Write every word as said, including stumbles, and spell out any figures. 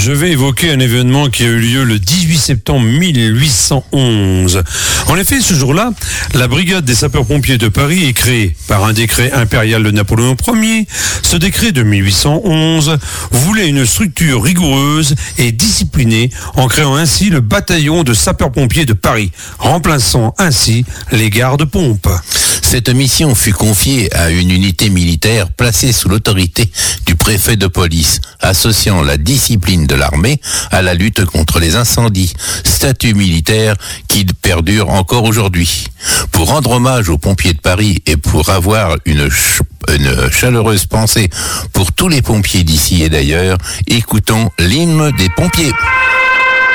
Je vais évoquer un événement qui a eu lieu le dix-huit septembre mille huit cent onze. En effet, ce jour-là, la brigade des sapeurs-pompiers de Paris est créée par un décret impérial de Napoléon Ier. Ce décret de mille huit cent onze voulait une structure rigoureuse et disciplinée en créant ainsi le bataillon de sapeurs-pompiers de Paris, remplaçant ainsi les gardes-pompes. Cette mission fut confiée à une unité militaire placée sous l'autorité du préfet de police, associant la discipline de l'armée à la lutte contre les incendies, statut militaire qui perdure encore aujourd'hui. Pour rendre hommage aux pompiers de Paris et pour avoir une, ch- une chaleureuse pensée pour tous les pompiers d'ici et d'ailleurs, écoutons l'hymne des pompiers.